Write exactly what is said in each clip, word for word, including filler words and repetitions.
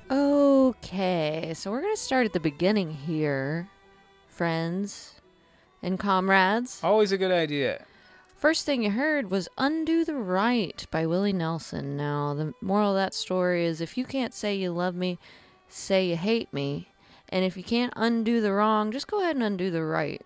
Okay, so we're going to start at the beginning here, friends and comrades. Always a good idea. First thing you heard was Undo the Right by Willie Nelson. Now, the moral of that story is if you can't say you love me, say you hate me. And if you can't undo the wrong, just go ahead and undo the right.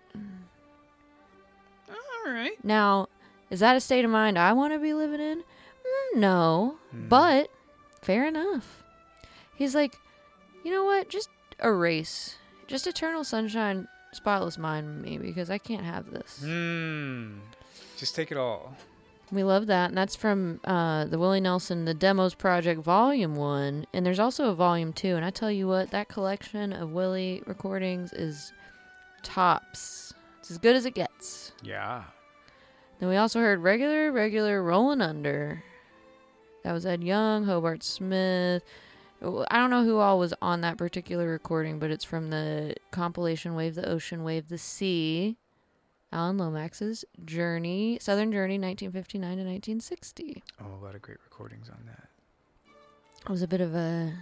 All right. Now, is that a state of mind I want to be living in? Mm, no, Hmm. but fair enough. He's like, you know what? Just erase. Just eternal sunshine, spotless mind me because I can't have this. Hmm. Just take it all. We love that. And that's from uh, the Willie Nelson, The Demos Project Volume one. And there's also a Volume two. And I tell you what, that collection of Willie recordings is tops. It's as good as it gets. Yeah. Then we also heard Regular, Regular, Rollin' Under. That was Ed Young, Hobart Smith. I don't know who all was on that particular recording, but it's from the compilation Wave the Ocean, Wave the Sea. Alan Lomax's Journey, Southern Journey, nineteen fifty-nine to nineteen sixty. Oh, a lot of great recordings on that. It was a bit of a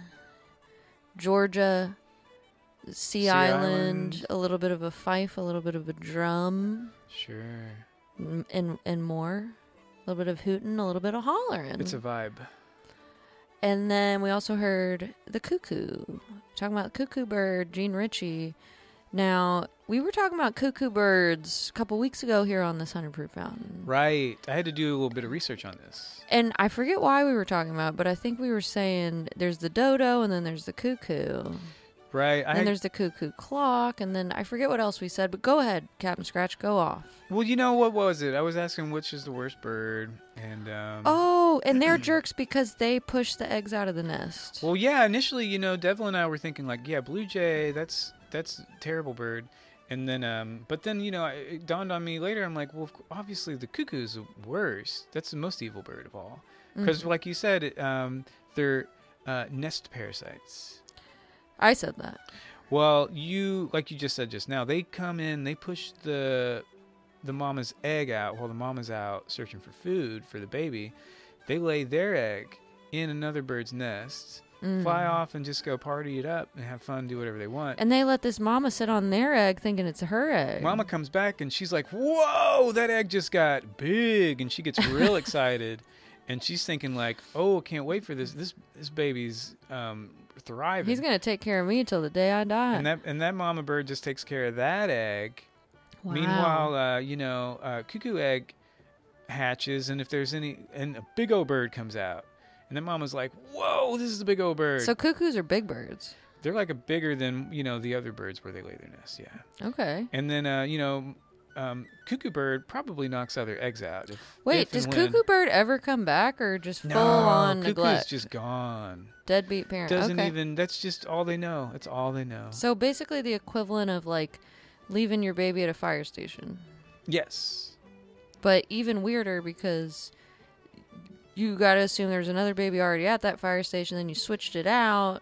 Georgia, Sea, Sea Island, Island. a little bit of a fife, a little bit of a drum, Sure. m- and and more. A little bit of hootin', a little bit of hollering. It's a vibe. And then we also heard The Cuckoo. Talking about Cuckoo Bird, Gene Ritchie. Now, we were talking about cuckoo birds a couple weeks ago here on this one hundred Proof Fountain. Right. I had to do a little bit of research on this. And I forget why we were talking about, but I think we were saying there's the dodo and then there's the cuckoo. Right. I And had, there's the cuckoo clock, and then I forget what else we said, but go ahead, Captain Scratch, go off. well, you know, what was it? I was asking which is the worst bird. And, um... Oh, and they're jerks because they push the eggs out of the nest. Well, yeah, initially, you know, Devil and I were thinking, like, yeah, blue jay, that's that's a terrible bird. And then, um, but then, you know, it dawned on me later, I'm like, well, obviously the cuckoo's the worst. That's the most evil bird of all. Because, like you said, it, um, they're uh, nest parasites. I said that. Well, you, like you just said just now, they come in, they push the the mama's egg out while the mama's out searching for food for the baby. They lay their egg in another bird's nest, Mm. fly off and just go party it up and have fun, do whatever they want. And they let this mama sit on their egg thinking it's her egg. Mama comes back and she's like, whoa, that egg just got big. And she gets real excited. And she's thinking like, oh, can't wait for this. This this baby's um, thriving. He's going to take care of me till the day I die. and that and that mama bird just takes care of that egg. Wow. Meanwhile, uh, you know, uh, cuckoo egg hatches, and if there's any, and a big old bird comes out, and then mama's like, "Whoa, this is a big old bird." So cuckoos are big birds. They're like a bigger than you know the other birds where they lay their nests. Yeah, Okay. and then uh, you know, um, cuckoo bird probably knocks other eggs out. If, Wait, if does and when- cuckoo bird ever come back or just No, full on cuckoo's neglect? just gone. Deadbeat parent. Doesn't okay. even. That's just all they know. That's all they know. So basically the equivalent of like leaving your baby at a fire station. Yes. But even weirder because you got to assume there's another baby already at that fire station, then you switched it out.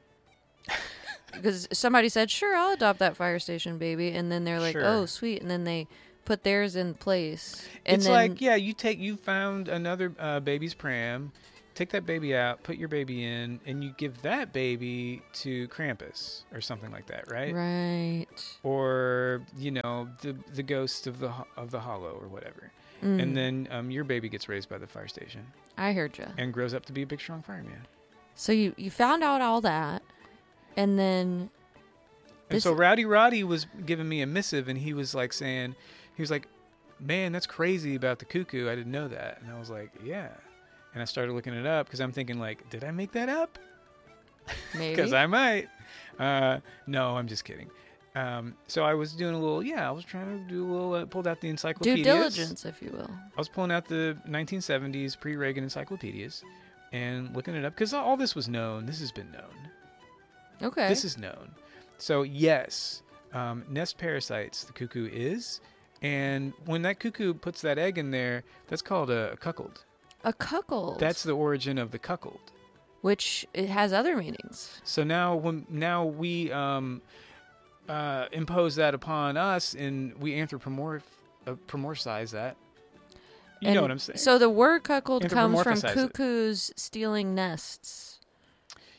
Because somebody said, sure, I'll adopt that fire station baby. And then they're like, Sure. oh, sweet. And then they put theirs in place. And It's then, like, yeah, you take, you found another uh, baby's pram, take that baby out, put your baby in, and you give that baby to Krampus or something like that, right? Right. Or you know, the the ghost of the ho- of the hollow or whatever, Mm. and then um, your baby gets raised by the fire station I heard you. and grows up to be a big, strong fireman. So you, you found out all that. And then And This- so Rowdy Roddy was giving me a missive, and he was like saying, he was like, man, that's crazy about the cuckoo. I didn't know that. And I was like, yeah. And I started looking it up because I'm thinking like, did I make that up? maybe. Because I might. Uh, no, I'm just kidding. Um, so I was doing a little, yeah, I was trying to do a little, uh, pulled out the encyclopedias. Due diligence, if you will. I was pulling out the nineteen seventies pre-Reagan encyclopedias and looking it up because all this was known. This has been known. Okay. This is known. So yes, um, nest parasites, the cuckoo is. And when that cuckoo puts that egg in there, that's called a, a cuckold. a cuckold. That's the origin of the cuckold. which it has other meanings. So now, when now we um, uh, impose that upon us, and we anthropomorph, uh, promorphize that. You And know what I'm saying? So the word cuckold comes from Anthropomorphize it. cuckoos stealing nests.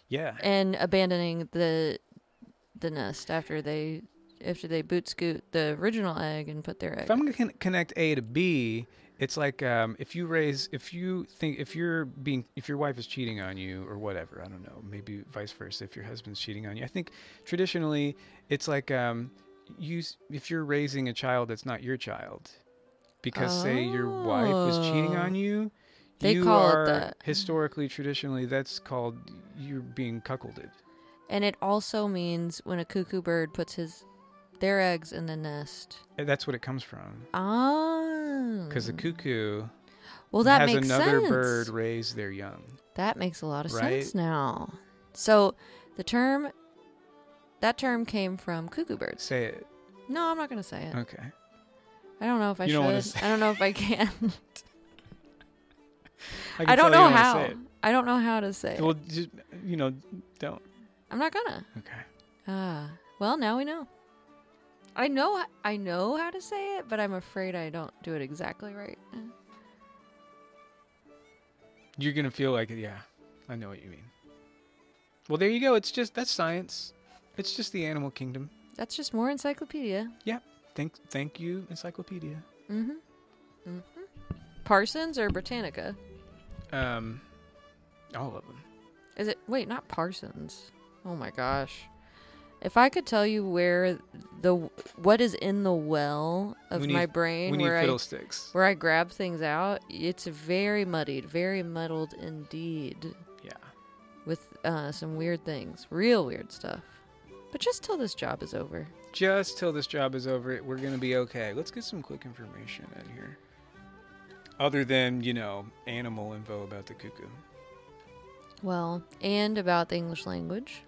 Yeah. and abandoning the the nest after they after they boot scoot the original egg and put their egg. If I'm going to con- connect A to B, it's like um, if you raise, if you think, if you're being, if your wife is cheating on you or whatever, I don't know, maybe vice versa, if your husband's cheating on you. I think traditionally it's like um, you, s- if you're raising a child that's not your child, because say your wife was cheating Oh. on you, They you call it are that. historically, traditionally, that's called you're being cuckolded. And it also means when a cuckoo bird puts his their eggs in the nest. And that's what it comes from. Ah. Because the cuckoo well, that has makes another sense. bird raise their young. That makes a lot of Right? sense now. So the term, that term came from cuckoo birds. Say it. No, I'm not going to say it. Okay. I don't know if I You don't wanna should. say I don't know if I can. I, can I don't tell know you wanna how. say it. I don't know how to say Well, it. just, you know, don't. I'm not gonna. Okay. Ah, well, now we know. I know. I know how to say it, but I'm afraid I don't do it exactly right. You're going to feel like, yeah, I know what you mean. Well, there you go. It's just, that's science. It's just the animal kingdom. That's just more encyclopedia. Thank, thank you, Encyclopedia. Mm-hmm. Mm-hmm. Parsons or Britannica? Um, all of them. Is it? Wait, not Parsons. Oh my gosh. If I could tell you where the what is in the well of We need- my brain We need where I fiddlesticks. where I grab things out, it's very muddied, very muddled indeed, Yeah. with uh, some weird things, real weird stuff. But just till this job is over. Just till this job is over, we're going to be okay. Let's get some quick information in here. Other than, you know, animal info about the cuckoo. Well, and about the English language.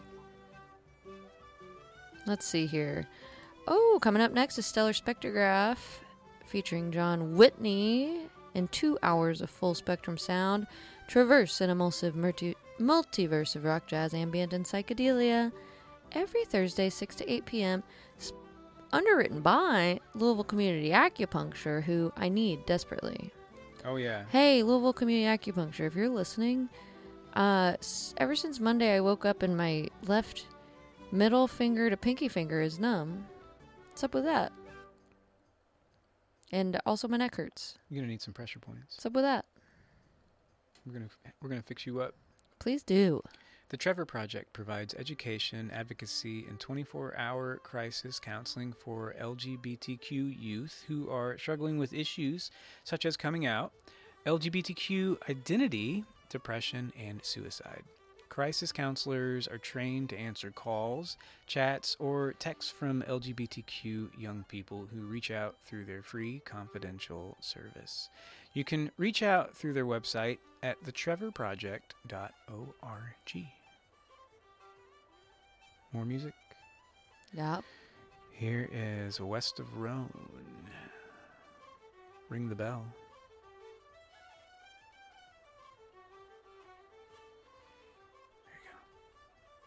Let's see here. Oh, coming up next is Stellar Spectrograph, featuring John Whitney in two hours of full spectrum sound. Traverse an emulsive multi- multiverse of rock, jazz, ambient, and psychedelia. Every Thursday, six to eight p.m. Sp- underwritten by Louisville Community Acupuncture, who I need desperately. Oh, yeah. Hey, Louisville Community Acupuncture, if you're listening, uh, s- ever since Monday I woke up and my left middle finger to pinky finger is numb. What's up with that? And also my neck hurts. You're going to need some pressure points. What's up with that? We're going to we're going to fix you up. Please do. The Trevor Project provides education, advocacy, and twenty-four hour crisis counseling for L G B T Q youth who are struggling with issues such as coming out, L G B T Q identity, depression, and suicide. Crisis counselors are trained to answer calls, chats, or texts from L G B T Q young people who reach out through their free confidential service. You can reach out through their website at the trevor project dot org. More music. Yep. Here is West of Rhone. Ring the bell.